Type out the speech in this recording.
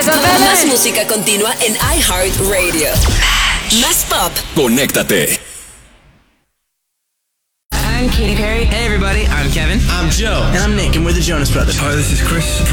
Más música continua en iHeartRadio. Más pop. Conéctate. I'm Katy Perry. Hey everybody, I'm Kevin. I'm Joe. And I'm Nick, and we're the Jonas Brothers. Hi, this is Chris